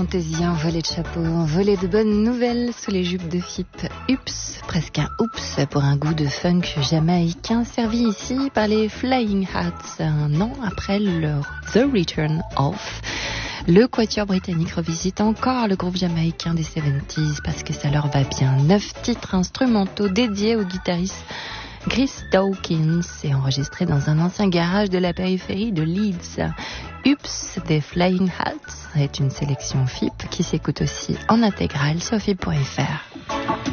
fantaisie, envolée de chapeaux, envolée de bonnes nouvelles sous les jupes de FIP. Ups, presque un oups pour un goût de funk jamaïcain servi ici par les Flying Hats un an après leur The Return of. Le quatuor britannique revisite encore le groupe jamaïcain des 70s parce que ça leur va bien. 9 titres instrumentaux dédiés au guitariste Chris Dawkins est enregistré dans un ancien garage de la périphérie de Leeds. Ups des Flying Hats est une sélection FIP qui s'écoute aussi en intégrale sur FIP.fr.